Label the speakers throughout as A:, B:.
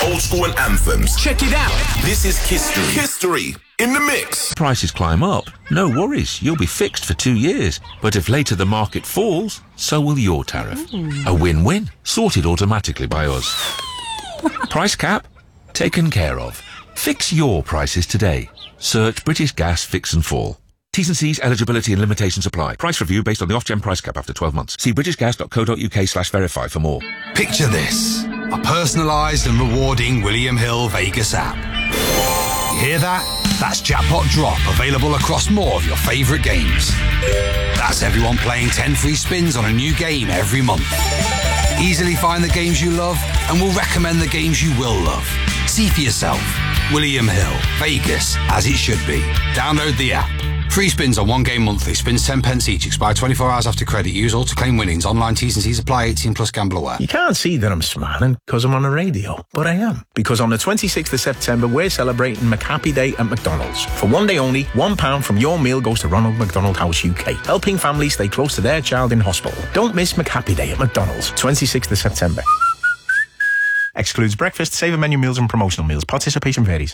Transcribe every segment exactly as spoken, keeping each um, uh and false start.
A: old school and anthems.
B: Check it out.
A: This is History. History in the mix.
C: Prices climb up. No worries, you'll be fixed for two years. But if later the market falls, so will your tariff. Mm. A win-win, sorted automatically by us. Price cap, taken care of. Fix your prices today. Search British Gas Fix and Fall. T's and C's, eligibility and limitations apply. Price review based on the off-gen price cap after twelve months. See britishgas.co.uk slash verify for more.
D: Picture this. A personalised and rewarding William Hill Vegas app. You hear that? That's Jackpot Drop, available across more of your favourite games. That's everyone playing ten free spins on a new game every month. Easily find the games you love and we'll recommend the games you will love. See for yourself. William Hill, Vegas, as it should be. Download the app. Free spins on one game monthly. Spins ten pence each. Expire twenty-four hours after credit. Use all to claim winnings. Online T's and C's apply. eighteen plus gamble aware.
E: You can't see that I'm smiling because I'm on the radio, but I am. Because on the twenty-sixth of September, we're celebrating McHappy Day at McDonald's. For one day only, one pound from your meal goes to Ronald McDonald House U K, helping families stay close to their child in hospital. Don't miss McHappy Day at McDonald's, twenty-sixth of September. Excludes breakfast, saver menu meals and promotional meals. Participation varies.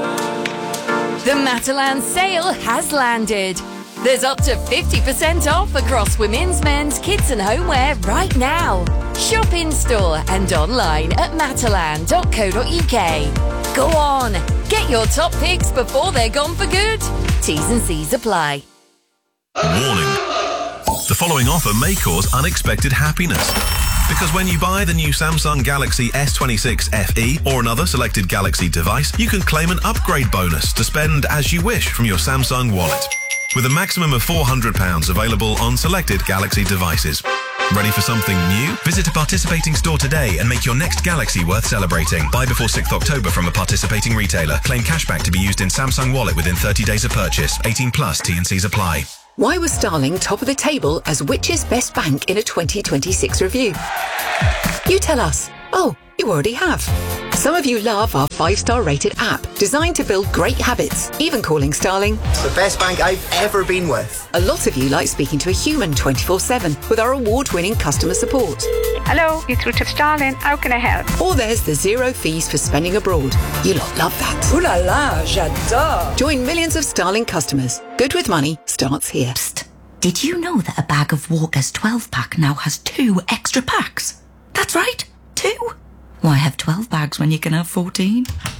F: The Matalan sale has landed. There's up to fifty percent off across women's, men's, kids and homeware right now. Shop in store and online at matalan dot co dot uk. Go on, get your top picks before they're gone for good. T's and C's apply.
G: Warning. The following offer may cause unexpected happiness. Because when you buy the new Samsung Galaxy S twenty-six F E or another selected Galaxy device, you can claim an upgrade bonus to spend as you wish from your Samsung wallet. With a maximum of four hundred pounds available on selected Galaxy devices. Ready for something new? Visit a participating store today and make your next Galaxy worth celebrating. Buy before sixth of October from a participating retailer. Claim cashback to be used in Samsung Wallet within thirty days of purchase. eighteen plus, T and C's apply.
H: Why was Starling top of the table as Which's best bank in a twenty twenty-six review? You tell us. Oh, you already have. Some of you love our five-star rated app, designed to build great habits, even calling Starling
I: the best bank I've ever been with.
H: A lot of you like speaking to a human twenty-four seven with our award-winning customer support.
J: Hello, you're through to Starling. How can I help?
H: Or there's the zero fees for spending abroad. You lot love that.
K: Ooh la la, j'adore.
H: Join millions of Starling customers. Good with money starts here.
L: Psst. Did you know that a bag of Walker's twelve pack now has two extra packs? That's right, two. Why have twelve bags when you can have fourteen?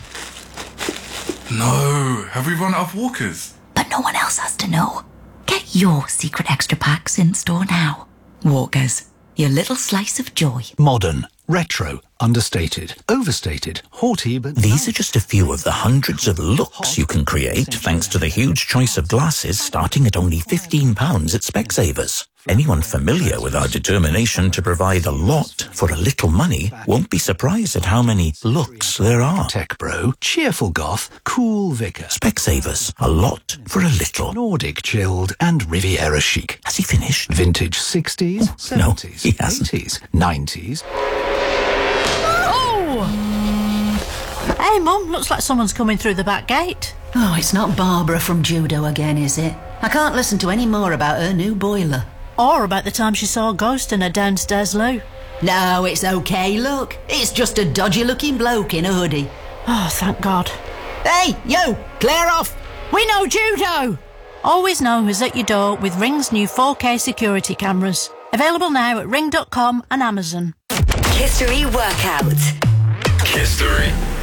M: No, have we run out of Walkers?
L: But no one else has to know. Get your secret extra packs in store now. Walkers, your little slice of joy.
N: Modern, retro, understated, overstated, haughty, but...
O: These are just a few of the hundreds of looks you can create thanks to the huge choice of glasses starting at only fifteen pounds at Specsavers. Anyone familiar with our determination to provide a lot for a little money won't be surprised at how many looks there are.
N: Tech bro, cheerful goth, cool vicar.
O: Specsavers, a lot for a little.
N: Nordic chilled and Riviera chic.
O: Has he finished?
N: Vintage sixties,
O: oh,
N: seventies,
O: no, he hasn't.
N: eighties, nineties.
P: Oh! Hey, Mum, looks like someone's coming through the back gate.
Q: Oh, it's not Barbara from Judo again, is it? I can't listen to any more about her new boiler.
P: Or about the time she saw a ghost in her downstairs loo.
Q: No, it's okay, look. It's just a dodgy-looking bloke in a hoodie.
P: Oh, thank God.
Q: Hey, you! Clear off!
P: We know Judo! Always know who's at your door with Ring's new four K security cameras. Available now at ring dot com and Amazon.
F: History Workout.
A: History.